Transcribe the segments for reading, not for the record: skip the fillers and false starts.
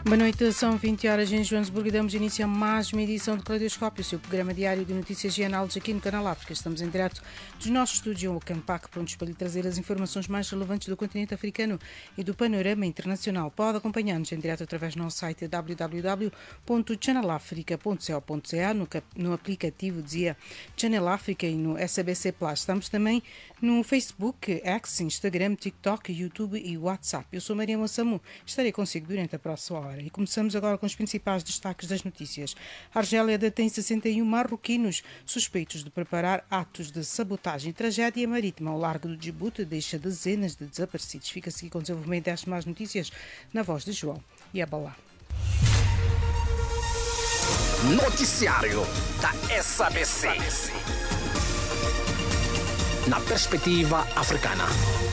Boa noite, são 20 horas em Joanesburgo e damos início a mais uma edição de Caleidoscópio, o seu programa diário de notícias e análises aqui no Canal África. Estamos em direto dos nossos estúdios em Ocampac, prontos para lhe trazer as informações mais relevantes do continente africano e do panorama internacional. Pode acompanhar-nos em direto através do nosso site www.channelafrica.co.za, no aplicativo dizia Channel África e no SABC Plus. Estamos também no Facebook, X, Instagram, TikTok, YouTube e WhatsApp. Eu sou Maria Moçammu, estarei consigo durante a próxima hora. E começamos agora com os principais destaques das notícias. A Argélia detém 61 marroquinos suspeitos de preparar atos de sabotagem e tragédia marítima ao largo do Djibouti, deixa dezenas de desaparecidos. Fica-se aqui com o desenvolvimento destas más notícias na voz de João e Abalá. Noticiário da SABC. Na perspectiva africana.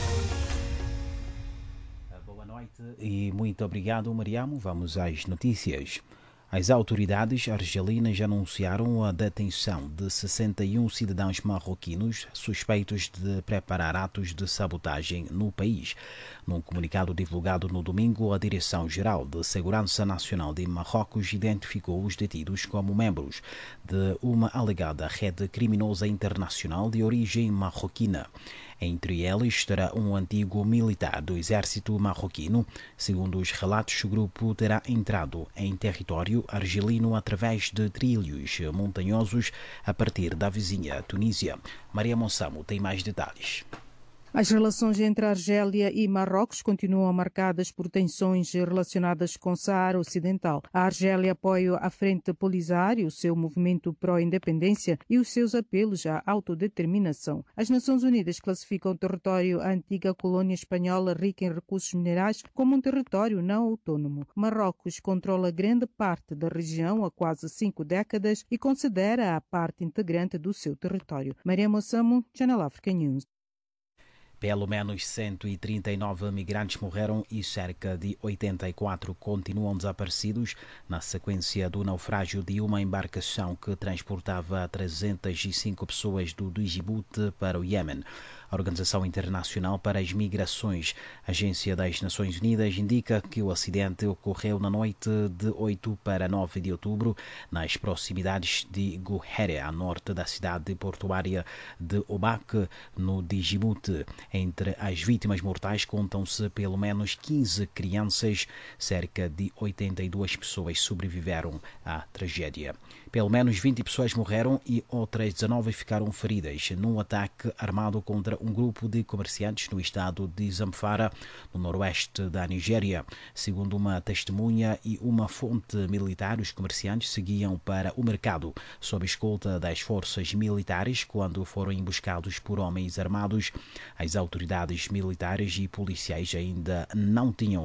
Boa noite e muito obrigado, Mariamo. Vamos às notícias. As autoridades argelinas anunciaram a detenção de 61 cidadãos marroquinos suspeitos de preparar atos de sabotagem no país. Num comunicado divulgado no domingo, a Direção-Geral de Segurança Nacional de Marrocos identificou os detidos como membros de uma alegada rede criminosa internacional de origem marroquina. Entre eles estará um antigo militar do exército marroquino. Segundo os relatos, o grupo terá entrado em território argelino através de trilhos montanhosos a partir da vizinha Tunísia. Maria Moçammu tem mais detalhes. As relações entre a Argélia e Marrocos continuam marcadas por tensões relacionadas com o Saara Ocidental. A Argélia apoia a Frente Polisário, o seu movimento pró-independência e os seus apelos à autodeterminação. As Nações Unidas classificam o território, a antiga colônia espanhola rica em recursos minerais, como um território não autônomo. Marrocos controla grande parte da região há quase 5 décadas e considera-a parte integrante do seu território. Maria Moçammu, Channel Africa News. Pelo menos 139 migrantes morreram e cerca de 84 continuam desaparecidos na sequência do naufrágio de uma embarcação que transportava 305 pessoas do Djibouti para o Iêmen. A Organização Internacional para as Migrações, Agência das Nações Unidas, indica que o acidente ocorreu na noite de 8 para 9 de outubro, nas proximidades de Guhere, a norte da cidade portuária de Obak, no Djibouti. Entre as vítimas mortais contam-se pelo menos 15 crianças. Cerca de 82 pessoas sobreviveram à tragédia. Pelo menos 20 pessoas morreram e outras 19 ficaram feridas num ataque armado contra um grupo de comerciantes no estado de Zamfara, no noroeste da Nigéria. Segundo uma testemunha e uma fonte militar, os comerciantes seguiam para o mercado sob escolta das forças militares quando foram emboscados por homens armados. As autoridades militares e policiais ainda não tinham